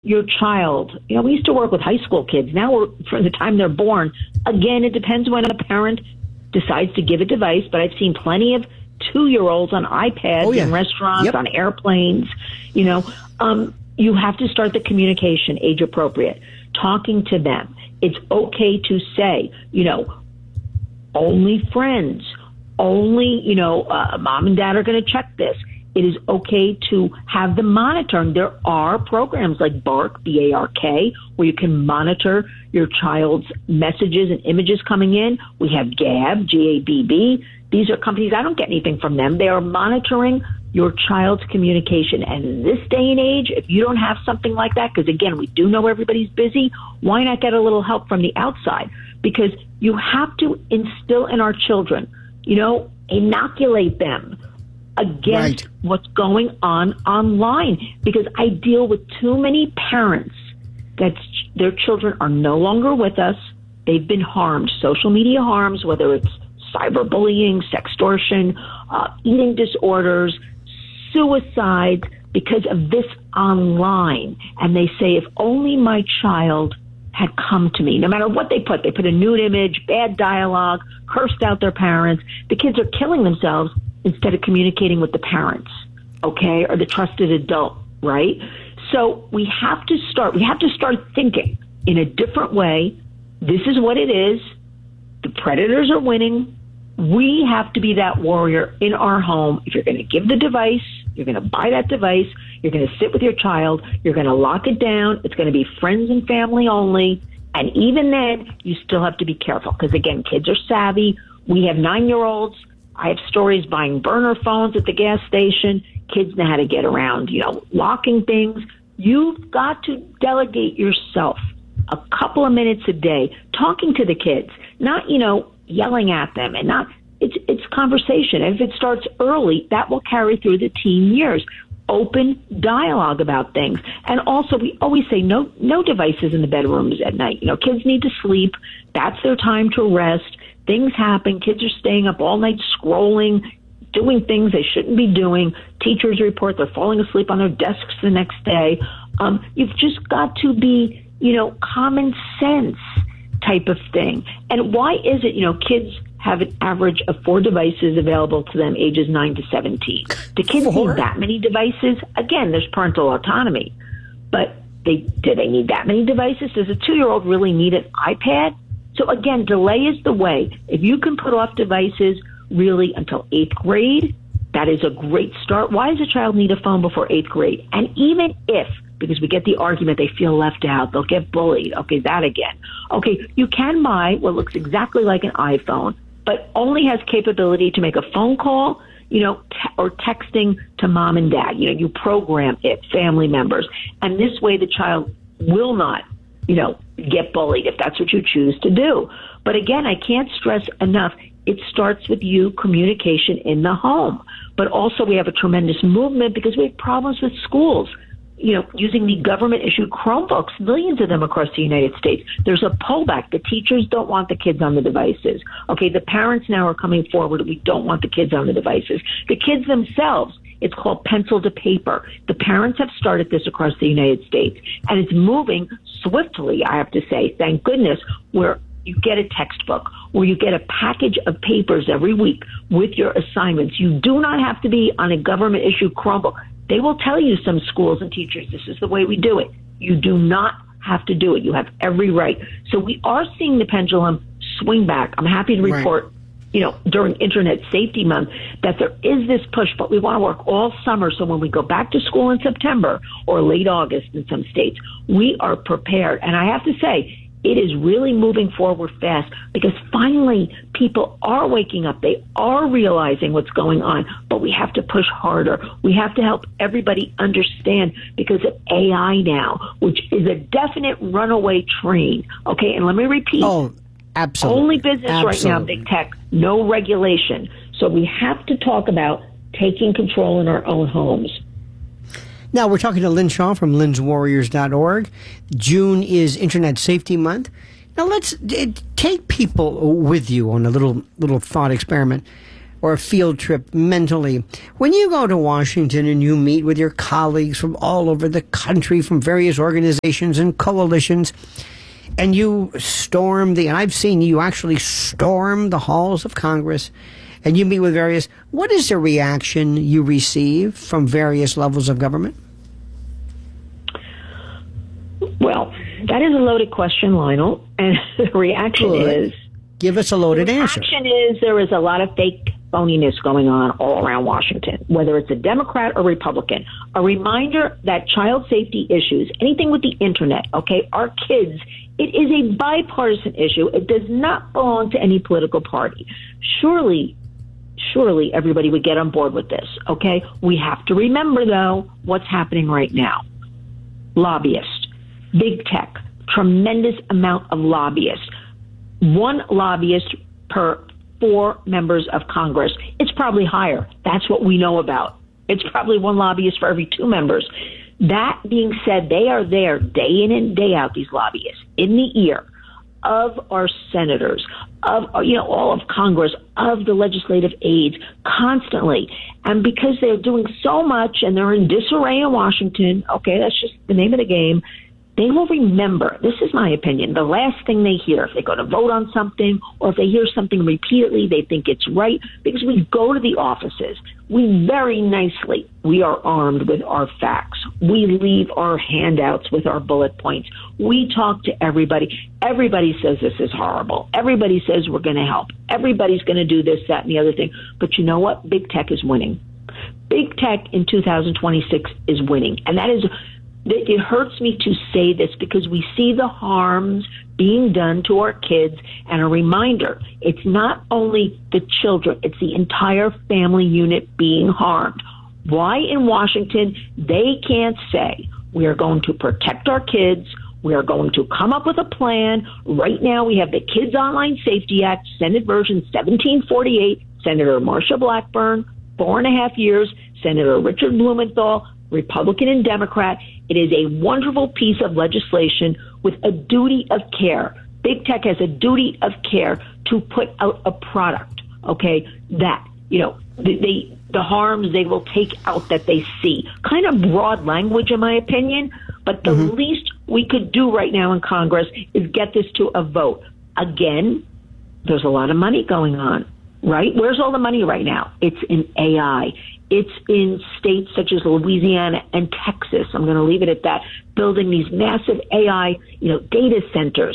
your child, we used to work with high school kids. Now we're from the time they're born. Again, it depends when a parent decides to give a device, but I've seen plenty of 2-year-olds on iPads in restaurants, on airplanes. You have to start the communication age appropriate, talking to them. It's okay to say, only friends, only, mom and dad are going to check this. It is okay to have them monitoring. There are programs like Bark, B-A-R-K, where you can monitor your child's messages and images coming in. We have Gab, G-A-B-B. These are companies, I don't get anything from them. They are monitoring your child's communication. And in this day and age, if you don't have something like that, because again, we do know everybody's busy, why not get a little help from the outside? Because you have to instill in our children, inoculate them against what's going on online. Because I deal with too many parents that their children are no longer with us. They've been harmed, social media harms, whether it's cyberbullying, sextortion, eating disorders, suicides, because of this online. And they say, if only my child had come to me, no matter what they put a nude image, bad dialogue, cursed out their parents. The kids are killing themselves instead of communicating with the parents, okay, or the trusted adult, right? So we have to start thinking in a different way. This is what it is. The predators are winning. We have to be that warrior in our home. If you're going to give the device, you're going to buy that device, you're going to sit with your child, you're going to lock it down. It's going to be friends and family only. And even then, you still have to be careful because, again, kids are savvy. We have 9-year-olds. I have stories buying burner phones at the gas station. Kids know how to get around, locking things. You've got to delegate yourself a couple of minutes a day, talking to the kids, not, yelling at them, and not, it's conversation. If it starts early, that will carry through the teen years. Open dialogue about things. And also, we always say no devices in the bedrooms at night. Kids need to sleep. That's their time to rest. Things happen. Kids are staying up all night scrolling, doing things they shouldn't be doing. Teachers report they're falling asleep on their desks the next day. You've just got to be, common sense type of thing. And why is it, kids have an average of 4 devices available to them ages 9 to 17. Do kids need that many devices? Again, there's parental autonomy. But do they need that many devices? Does a 2-year-old really need an iPad? So again, delay is the way. If you can put off devices really until 8th grade, that is a great start. Why does a child need a phone before 8th grade? And even if, because we get the argument, they feel left out, they'll get bullied. Okay, that again. Okay, you can buy what looks exactly like an iPhone, but only has capability to make a phone call, or texting to mom and dad. You program it, family members. And this way the child will not, get bullied if that's what you choose to do. But again, I can't stress enough, it starts with you communication in the home. But also we have a tremendous movement because we have problems with schools. Using the government-issued Chromebooks, millions of them across the United States. There's a pullback. The teachers don't want the kids on the devices. Okay, the parents now are coming forward. We don't want the kids on the devices. The kids themselves, it's called pencil to paper. The parents have started this across the United States, and it's moving swiftly, I have to say, thank goodness, where you get a textbook, where you get a package of papers every week with your assignments. You do not have to be on a government-issued Chromebook. They will tell you, some schools and teachers, this is the way we do it. You do not have to do it. You have every right. So we are seeing the pendulum swing back. I'm happy to report, during Internet Safety Month, that there is this push, but we want to work all summer. So when we go back to school in September or late August in some states, we are prepared. And I have to say, it is really moving forward fast because finally people are waking up. They are realizing what's going on, but we have to push harder. We have to help everybody understand because of AI now, which is a definite runaway train. Okay, and let me repeat. Oh, absolutely. Only business right now, big tech, no regulation. So we have to talk about taking control in our own homes. Now, we're talking to Lynn Shaw from lynswarriors.org. June is Internet Safety Month. Now, let's take people with you on a little thought experiment. or a field trip mentally. When you go to Washington and you meet with your colleagues from all over the country, from various organizations and coalitions, and you storm and I've seen you actually storm the halls of Congress, and you meet with various, what is the reaction you receive from various levels of government? Well, that is a loaded question, Lionel, and the reaction is... Give us a loaded answer. The reaction is there is a lot of fake phoniness going on all around Washington, whether it's a Democrat or Republican. A reminder that child safety issues, anything with the internet, okay, our kids, it is a bipartisan issue. It does not belong to any political party. Surely everybody would get on board with this, okay? We have to remember, though, what's happening right now. Lobbyists, big tech, tremendous amount of lobbyists. One lobbyist per 4 members of Congress. It's probably higher. That's what we know about. It's probably one lobbyist for every 2 members. That being said, they are there day in and day out, these lobbyists, in the ear of our senators, of all of Congress, of the legislative aides, constantly. And because they're doing so much and they're in disarray in Washington, okay, that's just the name of the game, they will remember, this is my opinion, the last thing they hear, if they go to vote on something or if they hear something repeatedly, they think it's right, because we go to the offices. We are armed with our facts. We leave our handouts with our bullet points. We talk to everybody. Everybody says this is horrible. Everybody says we're going to help. Everybody's going to do this, that, and the other thing. But you know what? Big tech is winning. Big tech in 2026 is winning. And that is... It hurts me to say this because we see the harms being done to our kids, and a reminder, it's not only the children, it's the entire family unit being harmed. Why in Washington they can't say, we are going to protect our kids, we are going to come up with a plan. Right now we have the Kids Online Safety Act, Senate version 1748, Senator Marsha Blackburn, 4.5 years, Senator Richard Blumenthal, Republican and Democrat. It is a wonderful piece of legislation with a duty of care. Big tech has a duty of care to put out a product, okay, that, the harms they will take out that they see. Kind of broad language, in my opinion, but the least we could do right now in Congress is get this to a vote. Again, there's a lot of money going on, right? Where's all the money right now? It's in AI. It's in states such as Louisiana and Texas. I'm going to leave it at that. Building these massive AI, data centers,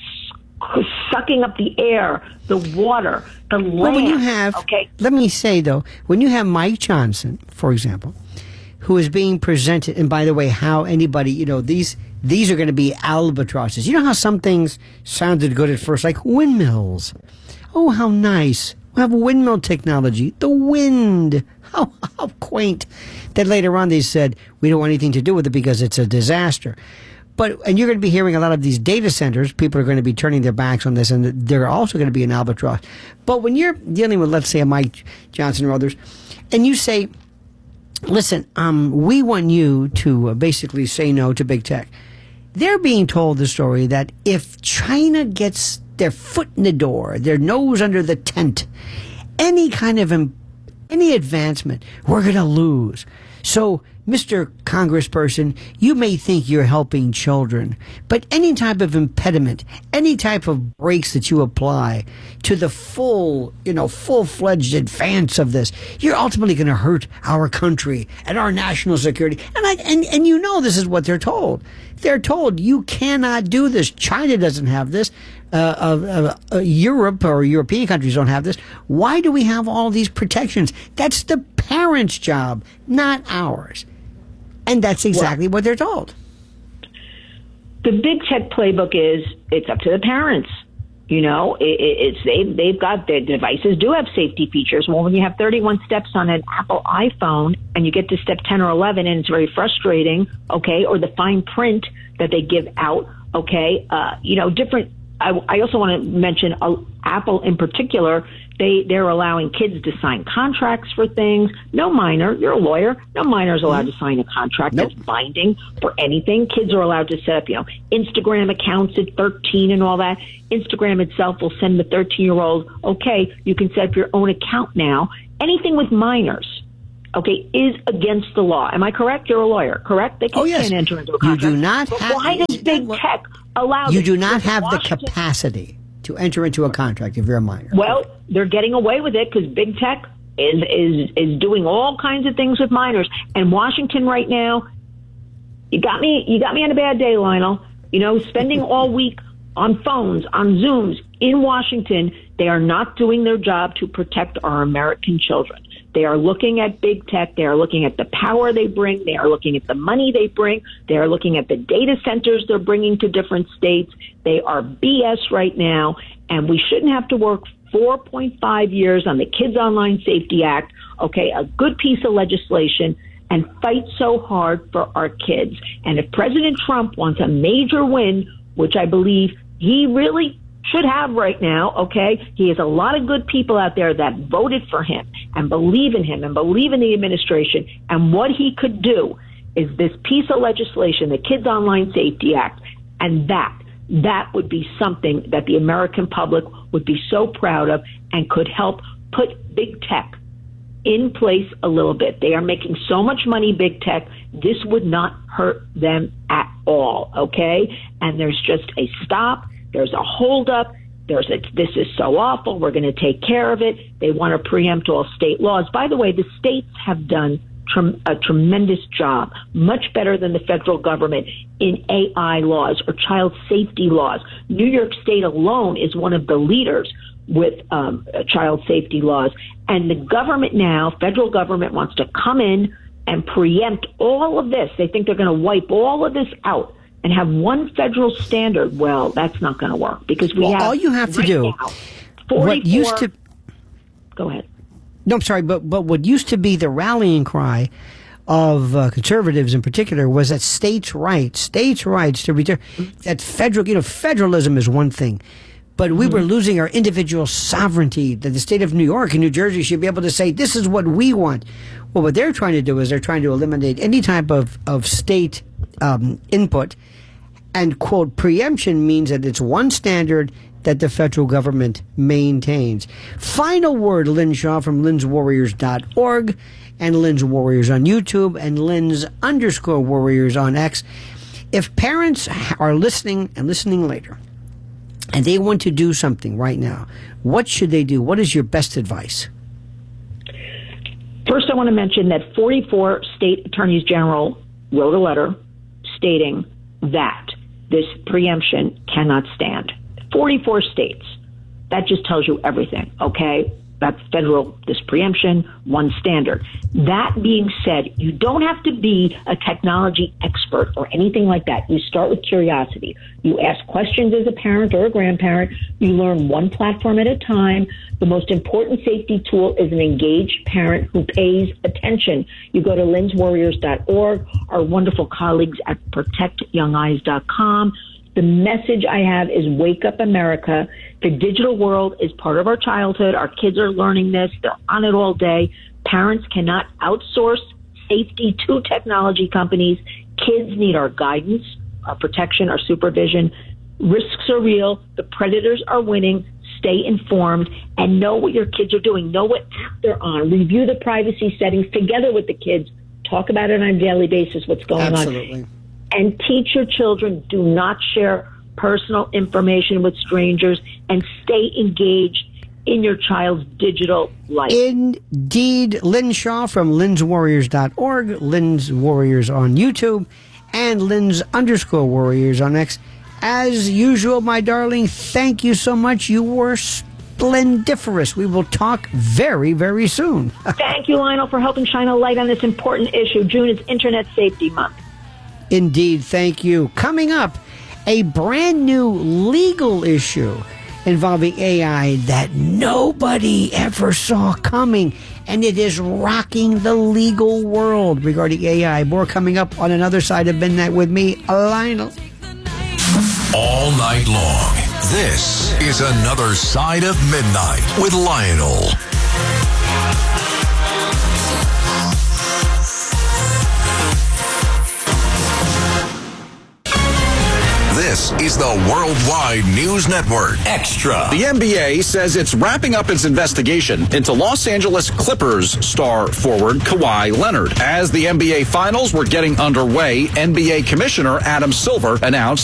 sucking up the air, the water, the land. Well, when you have, let me say though, when you have Mike Johnson, for example, who is being presented, and by the way, how anybody, these are going to be albatrosses. You know how some things sounded good at first, like windmills. Oh, how nice. We have windmill technology. The wind. How quaint. Then later on they said, we don't want anything to do with it because it's a disaster. And you're going to be hearing a lot of these data centers. People are going to be turning their backs on this, and they're also going to be an albatross. But when you're dealing with, let's say, a Mike Johnson or others, and you say, listen, we want you to basically say no to big tech. They're being told the story that if China gets their foot in the door, their nose under the tent, any advancement, we're going to lose. So, Mr. Congressperson, you may think you're helping children, but any type of impediment, any type of brakes that you apply to the full-fledged advance of this, you're ultimately going to hurt our country and our national security. And this is what they're told. They're told you cannot do this. China doesn't have this. Europe or European countries don't have this. Why do we have all these protections? That's the parents' job, not ours. And that's exactly what they're told. The big tech playbook is it's up to the parents. They've got their devices do have safety features. Well, when you have 31 steps on an Apple iPhone and you get to step 10 or 11 and it's very frustrating, okay, or the fine print that they give out, okay, different. I also want to mention Apple in particular. They're allowing kids to sign contracts for things. No minor, you're a lawyer, no minor is allowed to sign a contract that's binding for anything. Kids are allowed to set up, Instagram accounts at 13 and all that. Instagram itself will send the 13-year-old, okay, you can set up your own account now, anything with minors, okay, is against the law. Am I correct? You're a lawyer, correct? They can't enter into a contract. You do not but have. Why does big tech allow? You do not Listen, have the Washington, capacity to enter into a contract if you're a minor. Well, they're getting away with it because big tech is doing all kinds of things with minors. And Washington right now, you got me on a bad day, Lionel. You know, spending all week on phones, on Zooms in Washington, they are not doing their job to protect our American children. They are looking at big tech. They are looking at the power they bring. They are looking at the money they bring. They are looking at the data centers they're bringing to different states. They are BS right now, and we shouldn't have to work 4.5 years on the Kids Online Safety Act, okay, a good piece of legislation, and fight so hard for our kids. And if President Trump wants a major win, which I believe he really should have right now, okay? He has a lot of good people out there that voted for him and believe in him and believe in the administration. And what he could do is this piece of legislation, the Kids Online Safety Act, and that would be something that the American public would be so proud of and could help put big tech in place a little bit. They are making so much money, big tech. This would not hurt them at all, okay? And there's just a stop. There's a holdup. This is so awful. We're going to take care of it. They want to preempt all state laws. By the way, the states have done a tremendous job, much better than the federal government in AI laws or child safety laws. New York State alone is one of the leaders with child safety laws. And the government now, federal government, wants to come in and preempt all of this. They think they're going to wipe all of this out and have one federal standard. Well, that's not going to work because we have all you have to do. Now, 44, what used to go ahead. No, I'm sorry, but what used to be the rallying cry of conservatives in particular was that states' rights to return, that federalism is one thing, but we were losing our individual sovereignty, that the state of New York and New Jersey should be able to say, this is what we want. Well, what they're trying to do is they're trying to eliminate any type of state input, and, quote, preemption means that it's one standard that the federal government maintains. Final word, Lynn Shaw from Lynn'sWarriors.org and Lynn's Warriors on YouTube and Lynn's_Warriors on X. If parents are listening and listening later and they want to do something right now, what should they do? What is your best advice? First, I want to mention that 44 state attorneys general wrote a letter stating that this preemption cannot stand. 44 states. That just tells you everything, okay? That's federal, this preemption, one standard. That being said, you don't have to be a technology expert or anything like that. You start with curiosity. You ask questions as a parent or a grandparent. You learn one platform at a time. The most important safety tool is an engaged parent who pays attention. You go to Lynn'sWarriors.org, our wonderful colleagues at ProtectYoungEyes.com. The message I have is wake up, America. The digital world is part of our childhood. Our kids are learning this. They're on it all day. Parents cannot outsource safety to technology companies. Kids need our guidance, our protection, our supervision. Risks are real. The predators are winning. Stay informed and know what your kids are doing. Know what app they're on. Review the privacy settings together with the kids. Talk about it on a daily basis, what's going on. And teach your children, do not share personal information with strangers and stay engaged in your child's digital life. Indeed. Lynn Shaw from Lynn'sWarriors.org, Lynn's Warriors on YouTube, and Lynn's_Warriors on X. As usual, my darling, thank you so much. You were splendiferous. We will talk very, very soon. Thank you, Lionel, for helping shine a light on this important issue. June is Internet Safety Month. Indeed, thank you. Coming up, a brand new legal issue involving AI that nobody ever saw coming, and it is rocking the legal world regarding AI. More coming up on another side of midnight with me, Lionel. All night long, this is Another Side of Midnight with Lionel. This is the Worldwide News Network Extra. The NBA says it's wrapping up its investigation into Los Angeles Clippers star forward Kawhi Leonard. As the NBA Finals were getting underway, NBA Commissioner Adam Silver announced